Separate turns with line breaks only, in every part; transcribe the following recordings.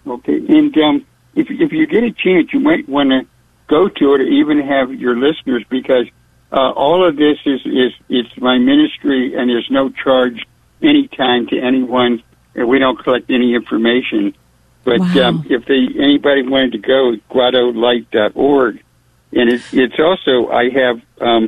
Okay, and if you get a chance, you might want to go to it, or even have your listeners, because all of this is my ministry, and there's no charge anytime to anyone, and we don't collect any information. But
Wow.
if anybody wanted to go, guadolight.org, and it's also, I have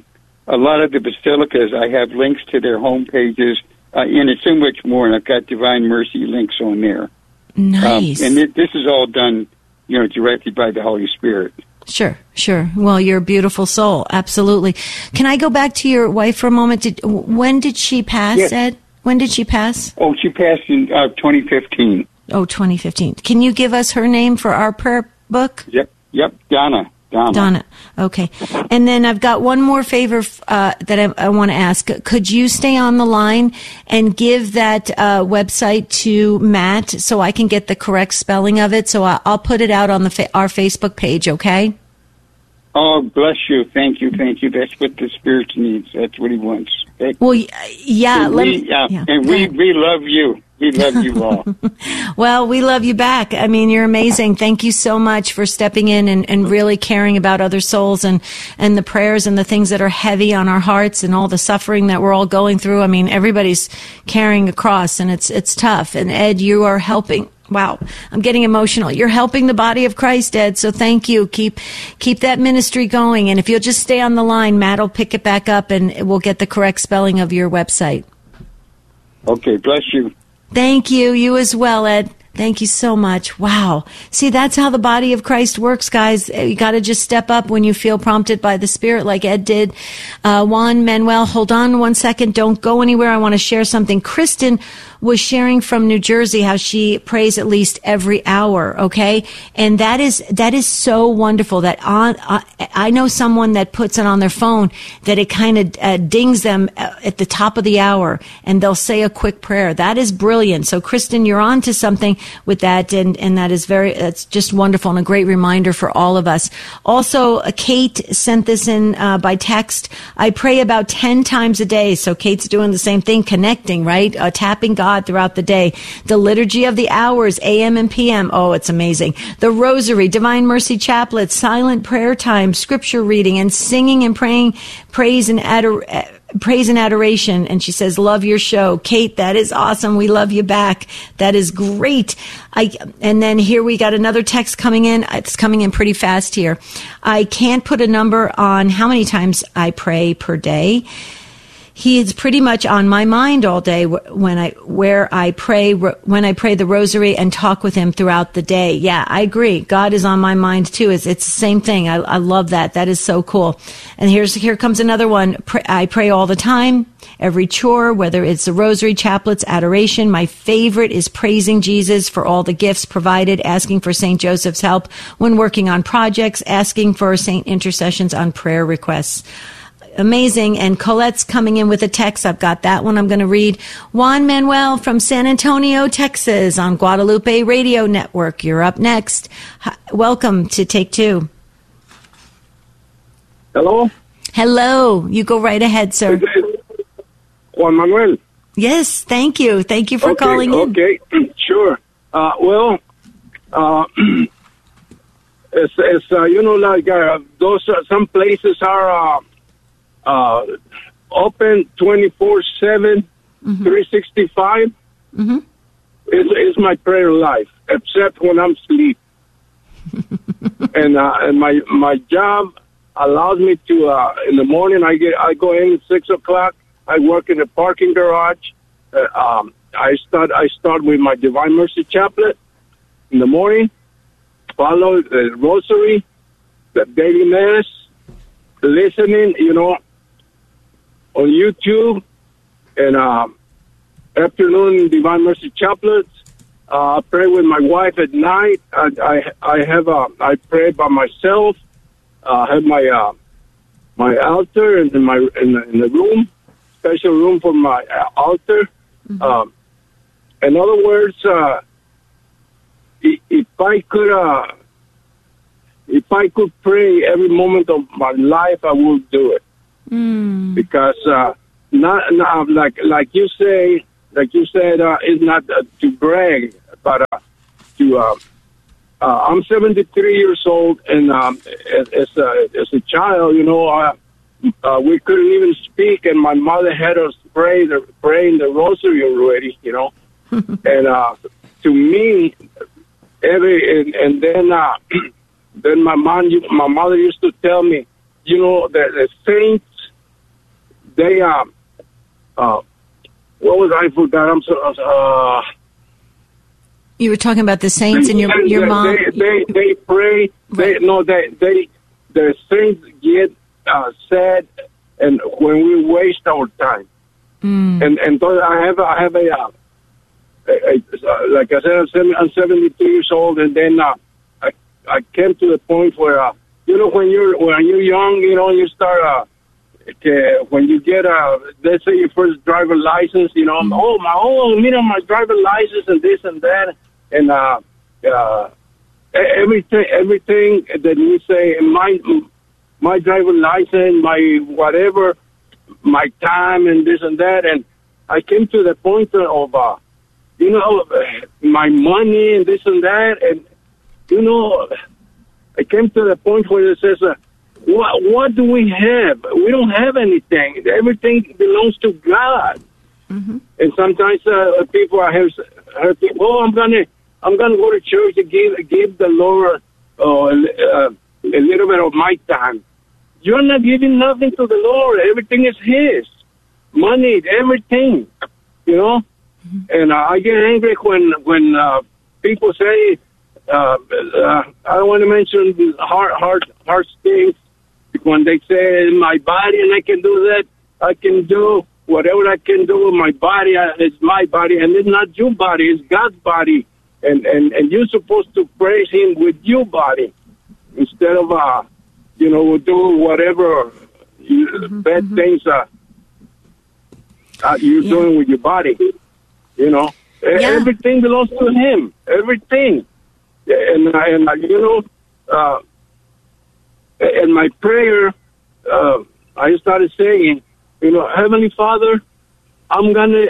a lot of the basilicas, I have links to their home pages, and it's so much more, and I've got Divine Mercy links on there.
Nice.
And this is all done, directly by the Holy Spirit.
Sure. Well, you're a beautiful soul. Absolutely. Can I go back to your wife for a moment? When did she pass,
Yes.
Ed? When did she pass?
Oh, she passed in 2015.
Oh, 2015. Can you give us her name for our prayer book?
Yep, Donna.
Okay. And then I've got one more favor that I want to ask. Could you stay on the line and give that website to Matt so I can get the correct spelling of it? So I'll put it out on our Facebook page, okay?
Oh, bless you. Thank you. That's what the Spirit needs. That's what he wants.
Well, yeah.
And we love you. We love you all.
Well, we love you back. I mean, you're amazing. Thank you so much for stepping in and really caring about other souls and the prayers and the things that are heavy on our hearts and all the suffering that we're all going through. I mean, everybody's carrying a cross, and it's tough. And Ed, you are helping. Wow, I'm getting emotional. You're helping the body of Christ, Ed, so thank you. Keep that ministry going. And if you'll just stay on the line, Matt will pick it back up, and we'll get the correct spelling of your website.
Okay, bless you.
Thank you. You as well, Ed. Thank you so much. Wow. See, that's how the body of Christ works, guys. You got to just step up when you feel prompted by the Spirit, like Ed did. Juan Manuel, hold on 1 second. Don't go anywhere. I want to share something. Kristen was sharing from New Jersey how she prays at least every hour. Okay. And that is so wonderful that I know someone that puts it on their phone that it kind of dings them at the top of the hour, and they'll say a quick prayer. That is brilliant. So Kristen, you're on to something with that. And that's just wonderful and a great reminder for all of us. Also, Kate sent this in by text. I pray about 10 times a day. So Kate's doing the same thing, connecting, right? Tapping God throughout the day. The Liturgy of the Hours, AM and PM. Oh, it's amazing. The Rosary, Divine Mercy Chaplet, silent prayer time, scripture reading, and singing and praying, praise and adoration. And she says, love your show. Kate, that is awesome. We love you back. That is great. And then here we got another text coming in. It's coming in pretty fast here. I can't put a number on how many times I pray per day. He is pretty much on my mind all day when I pray the rosary and talk with him throughout the day. Yeah, I agree. God is on my mind too. It's the same thing. I love that. That is so cool. And here comes another one. I pray all the time, every chore, whether it's the rosary, chaplets, adoration. My favorite is praising Jesus for all the gifts provided, asking for St. Joseph's help when working on projects, asking for saint intercessions on prayer requests. Amazing. And Colette's coming in with a text. I've got that one I'm going to read. Juan Manuel from San Antonio, Texas on Guadalupe Radio Network. You're up next. Welcome to Take Two.
Hello?
Hello. You go right ahead, sir.
Juan Manuel.
Yes, thank you. Thank you for calling in.
Okay, sure. Those some places are open 24/7, 365.
Mm-hmm.
Is my prayer life, except when I'm asleep. and my job allows me to in the morning I go in at 6 o'clock. I work in a parking garage. I start with my Divine Mercy Chaplet in the morning. Follow the Rosary, the daily Mass, listening, on YouTube, and afternoon Divine Mercy Chaplets. I pray with my wife at night. I pray by myself. I have my altar in the room, special room for my altar.
Mm-hmm.
In other words, if I could pray every moment of my life, I would do it. Because not like you said, it's not to brag, but to I'm 73 years old, and as a child, we couldn't even speak, and my mother had us praying the rosary already, and to me, and then my mother used to tell me, that the saints, they what was I forgot? I'm so.
You were talking about the saints and your mom.
They pray.
Right.
The saints get sad, and when we waste our time. And so I have a like I said, I'm 72 years old, and then I came to the point where when you're young, you start. When you get let's say your first driver license, my driver license and this and that, and everything that you say, my driver license, my whatever, my time and this and that, and I came to the point of my money and this and that, and I came to the point where it says. What do we have? We don't have anything. Everything belongs to God. Mm-hmm. And sometimes people I have heard people, I'm gonna go to church to give the Lord a little bit of my time. You're not giving nothing to the Lord. Everything is His. Money, everything. Mm-hmm. And I get angry when people say I don't want to mention hard things. When they say my body and I can do that, I can do whatever I can do with my body. It's my body, and it's not your body. It's God's body, and you're supposed to praise Him with your body instead of do whatever bad things you're doing with your body. Everything belongs to Him. Everything, and my prayer, I started saying, Heavenly Father, I'm gonna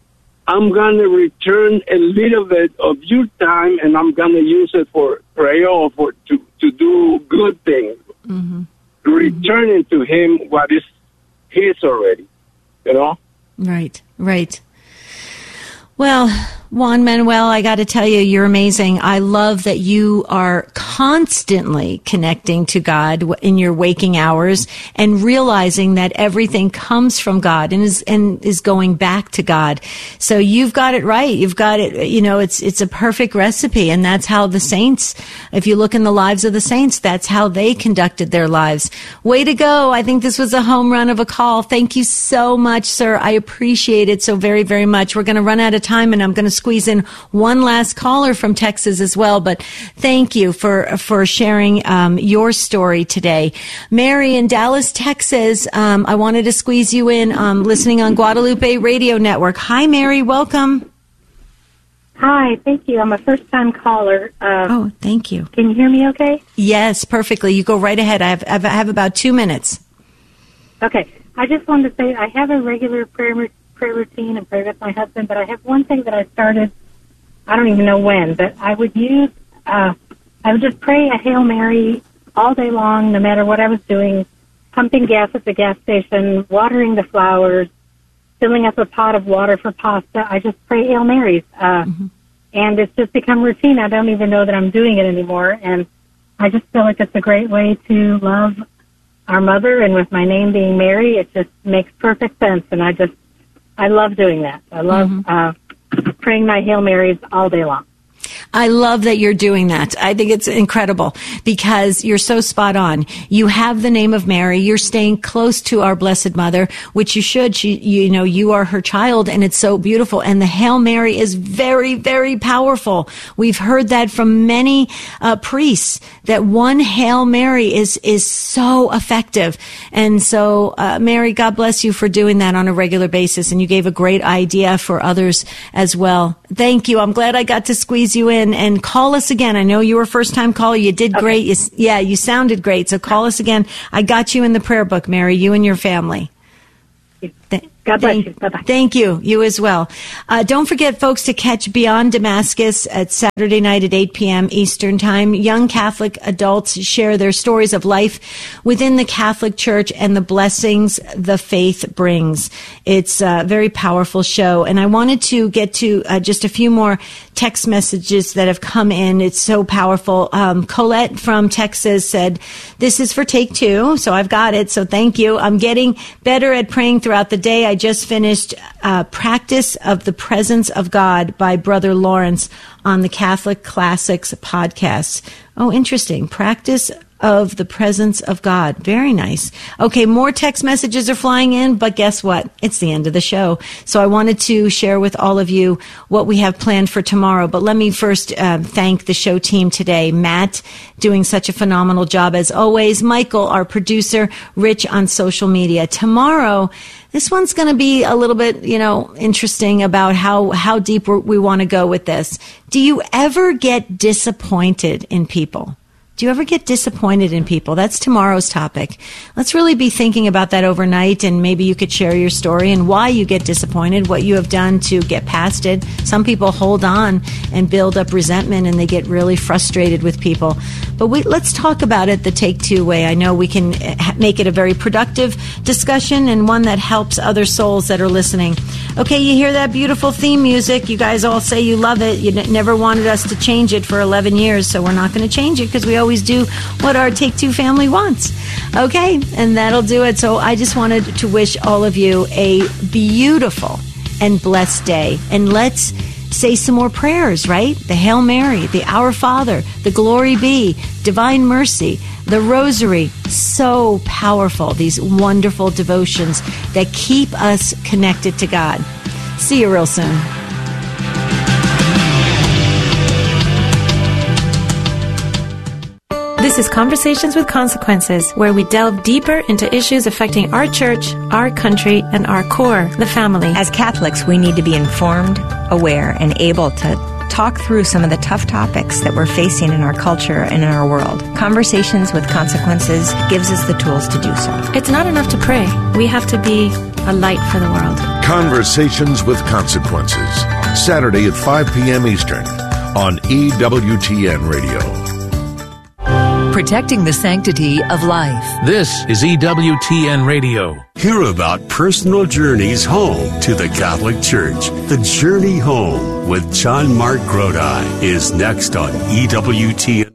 return a little bit of your time, and I'm gonna use it for prayer or to do good things, returning to Him what is His already,
Right. Well, Juan Manuel, I got to tell you, you're amazing. I love that you are constantly connecting to God in your waking hours and realizing that everything comes from God and is going back to God. So you've got it right. You've got it, it's a perfect recipe. And that's how the saints, if you look in the lives of the saints, that's how they conducted their lives. Way to go. I think this was a home run of a call. Thank you so much, sir. I appreciate it so very, very much. We're going to run out of time, and I'm going to squeeze in one last caller from Texas as well, but thank you for sharing your story today. Mary in Dallas, Texas, I wanted to squeeze you in, listening on Guadalupe Radio Network. Hi, Mary, welcome.
Hi, thank you. I'm a first-time caller.
Thank you.
Can you hear me okay?
Yes, perfectly. You go right ahead. I have about 2 minutes.
Okay. I just wanted to say I have a regular prayer routine and pray with my husband, but I have one thing that I started, I don't even know when, but I would use, I would just pray a Hail Mary all day long, no matter what I was doing, pumping gas at the gas station, watering the flowers, filling up a pot of water for pasta. I just pray Hail Marys, and it's just become routine. I don't even know that I'm doing it anymore, and I just feel like it's a great way to love our mother, and with my name being Mary, it just makes perfect sense, and I love doing that. I love praying my Hail Marys all day long.
I love that you're doing that. I think it's incredible because you're so spot on. You have the name of Mary. You're staying close to our Blessed Mother, which you should. You are her child, and it's so beautiful. And the Hail Mary is very, very powerful. We've heard that from many priests, that one Hail Mary is so effective. And so, Mary, God bless you for doing that on a regular basis. And you gave a great idea for others as well. Thank you. I'm glad I got to squeeze you in, and call us again. I know you were a first-time caller. You did great. You sounded great. So call us again. I got you in the prayer book, Mary, you and your family.
God God bless you. Bye-bye.
Thank you. You as well. Don't forget, folks, to catch Beyond Damascus at Saturday night at 8 p.m. Eastern Time. Young Catholic adults share their stories of life within the Catholic Church and the blessings the faith brings. It's a very powerful show. And I wanted to get to just a few more text messages that have come in. It's so powerful. Colette from Texas said, "This is for take 2, so I've got it, so thank you. I'm getting better at praying throughout the day. I just finished Practice of the Presence of God by Brother Lawrence on the Catholic Classics podcast." Oh, interesting. Practice of the Presence of God. Very nice. Okay, more text messages are flying in, but guess what? It's the end of the show. So I wanted to share with all of you what we have planned for tomorrow. But let me first thank the show team today. Matt, doing such a phenomenal job as always. Michael, our producer. Rich on social media. Tomorrow, this one's going to be a little bit, interesting about how deep we want to go with this. Do you ever get disappointed in people? Do you ever get disappointed in people? That's tomorrow's topic. Let's really be thinking about that overnight, and maybe you could share your story and why you get disappointed, what you have done to get past it. Some people hold on and build up resentment, and they get really frustrated with people. But let's talk about it the Take 2 way. I know we can make it a very productive discussion and one that helps other souls that are listening. Okay, you hear that beautiful theme music. You guys all say you love it. You never wanted us to change it for 11 years, so we're not going to change it because we always do what our Take 2 family wants. Okay, and that'll do it. So I just wanted to wish all of you a beautiful and blessed day. And let's say some more prayers, right? The Hail Mary, the Our Father, the Glory Be, Divine Mercy, the Rosary. So powerful, these wonderful devotions that keep us connected to God. See you real soon.
This is Conversations with Consequences, where we delve deeper into issues affecting our church, our country, and our core, the family.
As Catholics, we need to be informed, aware, and able to talk through some of the tough topics that we're facing in our culture and in our world. Conversations with Consequences gives us the tools to do so.
It's not enough to pray. We have to be a light for the world. Conversations with Consequences, Saturday at 5 p.m. Eastern on EWTN Radio.
Protecting the sanctity of life.
This is EWTN Radio.
Hear about personal journeys home to the Catholic Church. The Journey Home with John Mark Grodi is next on EWTN.